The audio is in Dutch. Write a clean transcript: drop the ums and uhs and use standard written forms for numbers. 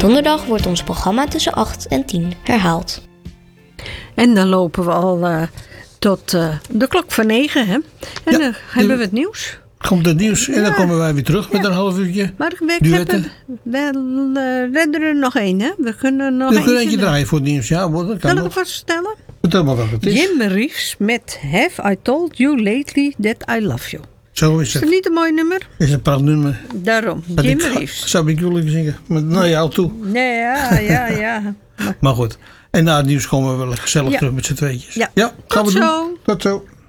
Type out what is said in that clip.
Donderdag wordt ons programma tussen 8 en 10 herhaald. En dan lopen we al tot de klok van 9, hè? En dan hebben we het nieuws. Komt het nieuws en dan komen wij weer terug met een half uurtje. Maar we redden er nog één, hè? We kunnen eentje draaien voor het nieuws. Ja, dat kan nog wat vertellen? Vertel maar wat het is. Jim Reeves met Have I Told You Lately That I Love You. Zo is het. Is dat niet een mooi nummer? Is een prachtig nummer. Daarom, Jim Reeves. Zou ik jullie zingen? Naar jou toe. Nee, ja. Maar goed. En na het nieuws komen we wel gezellig terug met z'n tweetjes. Ja. Gaan we Tot zo. doen. Tot zo.